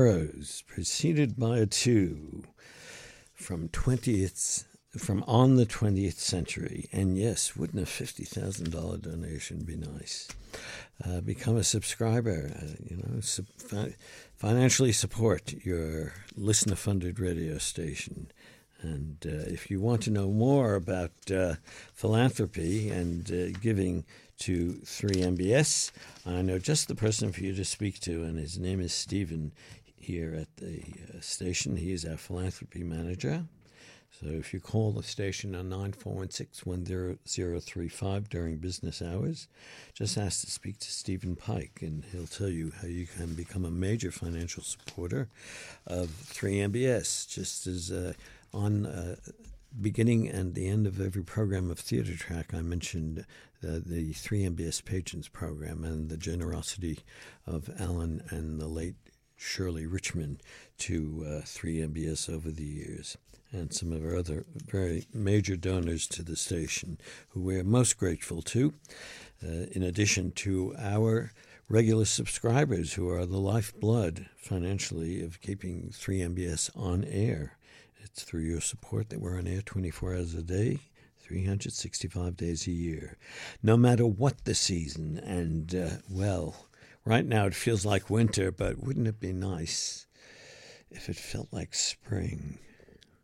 Arrows, preceded by a 2 from on the 20th century. And yes, wouldn't a $50,000 donation be nice? Become a subscriber, financially support your listener-funded radio station. And if you want to know more about philanthropy and giving to 3MBS, I know just the person for you to speak to, and his name is Stephen here at the station. He is our philanthropy manager. So if you call the station on 941-10035 during business hours, just ask to speak to Stephen Pike, and he'll tell you how you can become a major financial supporter of 3MBS, just as on beginning and the end of every program of Theater Track, I mentioned the 3MBS Patrons program and the generosity of Alan and the late Shirley Richmond to 3MBS over the years, and some of our other very major donors to the station who we're most grateful to, in addition to our regular subscribers who are the lifeblood financially of keeping 3MBS on air. It's through your support that we're on air 24 hours a day, 365 days a year, no matter what the season. And, right now it feels like winter, but wouldn't it be nice if it felt like spring?